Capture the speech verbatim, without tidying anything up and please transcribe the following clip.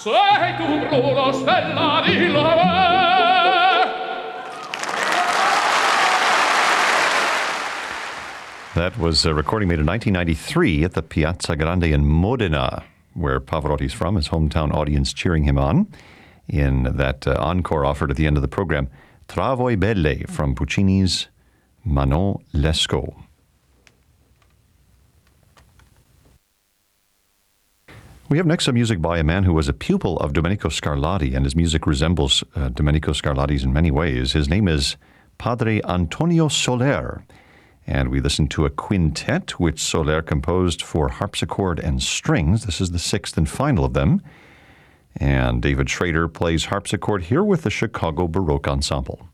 Sei tu Bruno, stella di love. That was a recording made in nineteen ninety-three at the Piazza Grande in Modena, where Pavarotti's from, his hometown audience cheering him on in that uh, encore offered at the end of the program, Tra voi belle from Puccini's Manon Lescaut. We have next some music by a man who was a pupil of Domenico Scarlatti, and his music resembles uh, Domenico Scarlatti's in many ways. His name is Padre Antonio Soler, and we listened to a quintet which Soler composed for harpsichord and strings. This is the sixth and final of them. And David Schrader plays harpsichord here with the Chicago Baroque Ensemble.